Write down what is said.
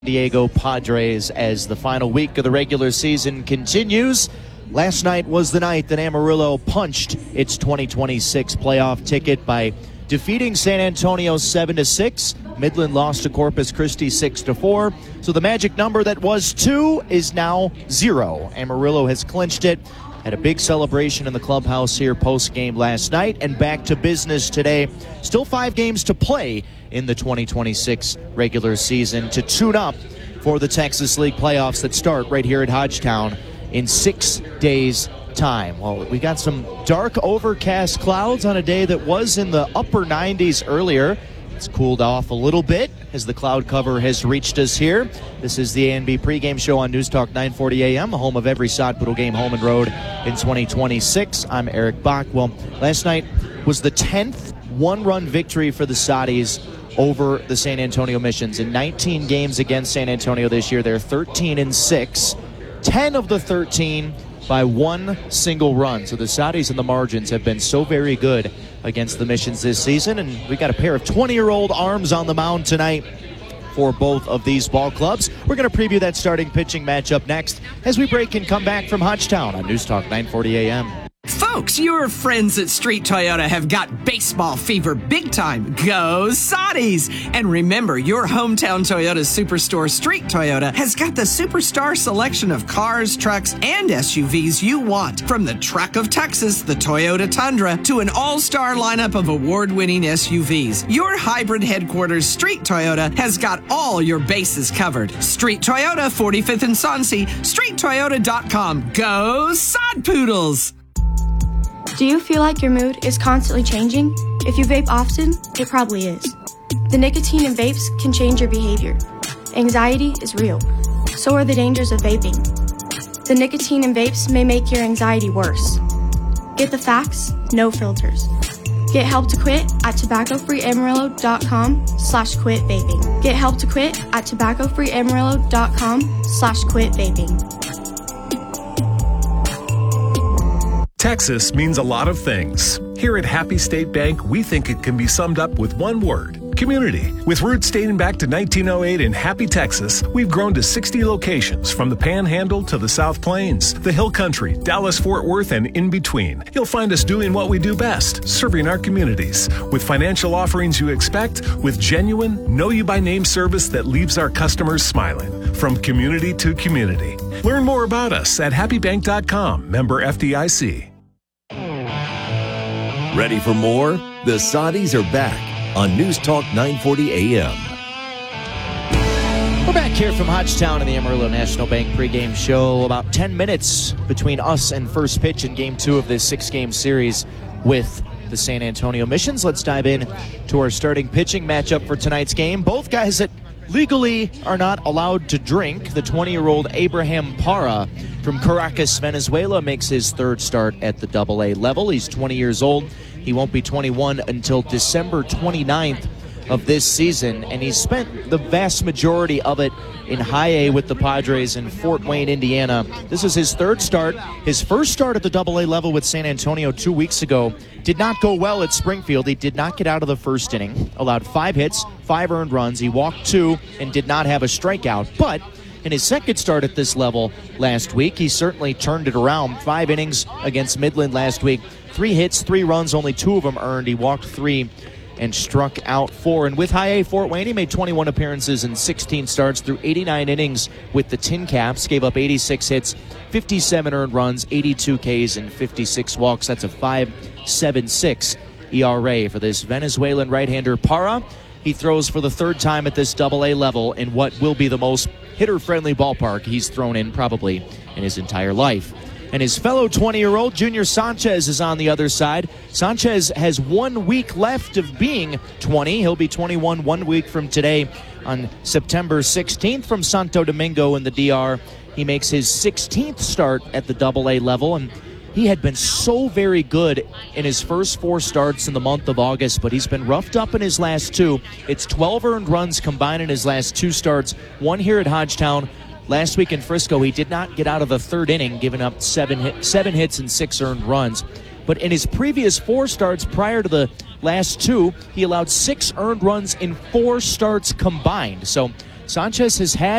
Diego Padres as the final week of the regular season continues. Last night was the night that Amarillo punched its 2026 playoff ticket by defeating San Antonio 7-6. Midland lost to Corpus Christi 6-4. So the magic number that was 2 is now 0. Amarillo has clinched it. Had a big celebration in the clubhouse here post-game last night and back to business today. Still 5 games to play in the 2026 regular season to tune up for the Texas League playoffs that start right here at Hodgetown in 6 days' time. Well, we got some dark overcast clouds on a day that was in the upper 90s earlier. It's cooled off a little bit as the cloud cover has reached us here. This is the A&B pregame show on News Talk 940 AM, the home of every Sod Poodle game home and road in 2026. I'm Eric Bach. Well, last night was the 10th one-run victory for the Soddies over the San Antonio Missions. In 19 games against San Antonio this year, they're 13-6. 10 of the 13 by one single run. So the Soddies in the margins have been so very good against the Missions this season, and we got a pair of 20-year-old arms on the mound tonight for both of these ball clubs. We're going to preview that starting pitching matchup next as we break and come back from Hodgetown on News Talk 940 AM. Folks, your friends at Street Toyota have got baseball fever big time. Go Soddies! And remember, your hometown Toyota Superstore, Street Toyota, has got the superstar selection of cars, trucks, and SUVs you want. From the truck of Texas, the Toyota Tundra, to an all-star lineup of award-winning SUVs. Your hybrid headquarters, Street Toyota, has got all your bases covered. Street Toyota, 45th and Soncy, StreetToyota.com. Go Sod Poodles! Do you feel like your mood is constantly changing? If you vape often, it probably is. The nicotine in vapes can change your behavior. Anxiety is real. So are the dangers of vaping. The nicotine in vapes may make your anxiety worse. Get the facts, no filters. Get help to quit at tobaccofreeamarillo.com/quit vaping. Get help to quit at tobaccofreeamarillo.com/quit vaping. Texas means a lot of things. Here at Happy State Bank, we think it can be summed up with one word: community. With roots dating back to 1908 in Happy, Texas, we've grown to 60 locations from the Panhandle to the South Plains, the Hill Country, Dallas-Fort Worth, and in between. You'll find us doing what we do best, serving our communities. With financial offerings you expect, with genuine, know-you-by-name service that leaves our customers smiling. From community to community. Learn more about us at happybank.com, member FDIC. Ready for more? The Soddies are back on News Talk 940 AM. We're back here from Hodgetown in the Amarillo National Bank pregame show. About 10 minutes between us and first pitch in Game 2 of this 6-game series with the San Antonio Missions. Let's dive in to our starting pitching matchup for tonight's game. Both guys that legally are not allowed to drink. The 20-year-old Abraham Parra from Caracas, Venezuela, makes his third start at the AA level. He's 20 years old. He won't be 21 until December 29th of this season, and he's spent the vast majority of it in High A with the Padres in Fort Wayne, Indiana. This is his third start. His first start at the AA level with San Antonio 2 weeks ago did not go well at Springfield. He did not get out of the first inning, allowed 5 hits, 5 earned runs. He walked 2 and did not have a strikeout. But in his second start at this level last week, he certainly turned it around. 5 innings against Midland last week, 3 hits, 3 runs, only 2 of them earned. He walked 3 and struck out 4. And with High A Fort Wayne, he made 21 appearances in 16 starts through 89 innings with the Tin Caps, gave up 86 hits, 57 earned runs, 82 Ks, and 56 walks. That's a 5.76 ERA for this Venezuelan right-hander Parra. He throws for the third time at this AA level in what will be the most hitter-friendly ballpark he's thrown in probably in his entire life. And his fellow 20-year-old Junior Sanchez is on the other side. Sanchez has 1 week left of being 20. He'll be 21 1 week from today on September 16th from Santo Domingo in the DR. He makes his 16th start at the AA level, and he had been so very good in his first 4 starts in the month of August, but he's been roughed up in his last 2. It's 12 earned runs combined in his last 2 starts, 1 here at Hodgetown. Last week in Frisco, he did not get out of the third inning, giving up 7 hits and 6 earned runs. But in his previous 4 starts prior to the last 2, he allowed 6 earned runs in 4 starts combined. So Sanchez has had